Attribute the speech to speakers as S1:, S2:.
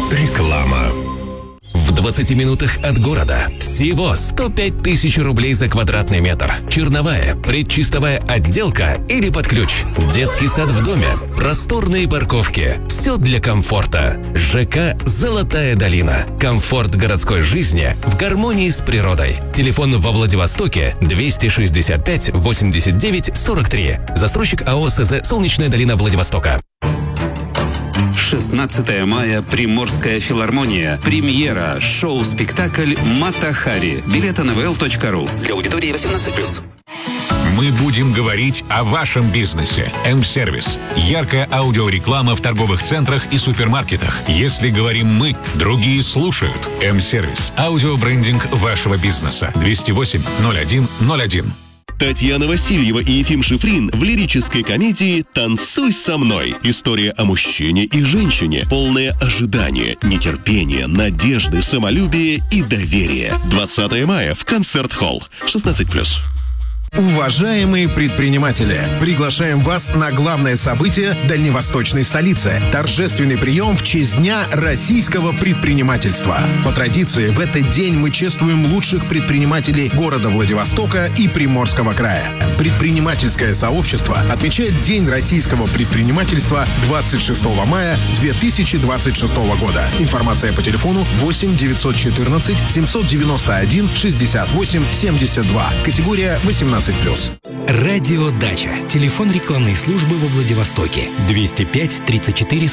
S1: Реклама. В 20 минутах от города. Всего 105 тысяч рублей за квадратный метр. Черновая, предчистовая отделка или под ключ. Детский сад в доме. Просторные парковки. Все для комфорта. ЖК «Золотая долина». Комфорт городской жизни в гармонии с природой. Телефон во Владивостоке 265 89 43. Застройщик АО СЗ «Солнечная долина Владивостока».
S2: 16 мая. Приморская филармония. Премьера. Шоу-спектакль «Мата Хари». Билеты на vl.ru. Для аудитории 18+.
S3: Мы будем говорить о вашем бизнесе. М-сервис. Яркая аудиореклама в торговых центрах и супермаркетах. Если говорим мы, другие слушают. М-сервис. Аудиобрендинг вашего бизнеса. 208-01-01.
S4: Татьяна Васильева и Ефим Шифрин в лирической комедии «Танцуй со мной». История о мужчине и женщине, полное ожидания, нетерпения, надежды, самолюбия и доверия. 20 мая в Концерт-холл. 16+.
S5: Уважаемые предприниматели, приглашаем вас на главное событие дальневосточной столицы – торжественный прием в честь Дня российского предпринимательства. По традиции, в этот день мы чествуем лучших предпринимателей города Владивостока и Приморского края. Предпринимательское сообщество отмечает День российского предпринимательства 26 мая 2026 года. Информация по телефону 8 914 791 68 72. Категория 18+.
S6: Радио «Дача». Телефон рекламной службы во Владивостоке. 205 34